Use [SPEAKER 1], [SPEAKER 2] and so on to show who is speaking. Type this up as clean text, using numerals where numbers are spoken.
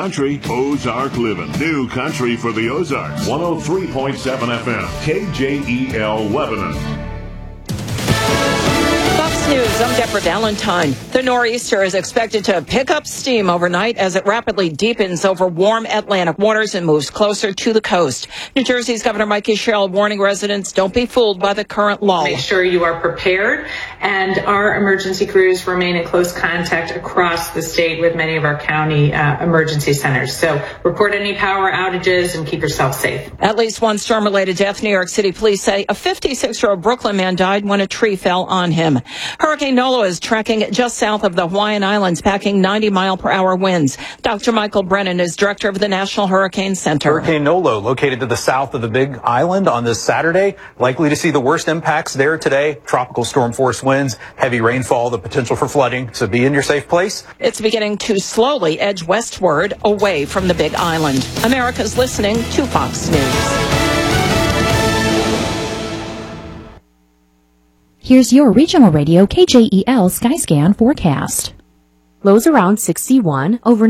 [SPEAKER 1] country, Ozark living. New country for the Ozarks. 103.7 FM, KJEL Lebanon.
[SPEAKER 2] Fox News, I'm Deborah Valentine. The nor'easter is expected to pick up steam overnight as it rapidly deepens over warm Atlantic waters and moves closer to the coast. New Jersey's Governor Mikey Sherrill warning residents don't be fooled by the current lull.
[SPEAKER 3] Make sure you are prepared, and our emergency crews remain in close contact across the state with many of our county emergency centers. So report any power outages and keep yourself safe.
[SPEAKER 2] At least one storm-related death. New York City police say a 56-year-old Brooklyn man died when a tree fell on him. Hurricane Nolo is tracking just south of the Hawaiian Islands, packing 90-mile-per-hour winds. Dr. Michael Brennan is director of the National Hurricane Center.
[SPEAKER 4] Hurricane Nolo, located to the south of the Big Island on this Saturday, likely to see the worst impacts there today. Tropical storm force winds, heavy rainfall, the potential for flooding. So be in your safe place.
[SPEAKER 2] It's beginning to slowly edge westward away from the Big Island. America's listening to Fox News.
[SPEAKER 5] Here's your regional radio KJEL Skyscan forecast. Lows around 61, over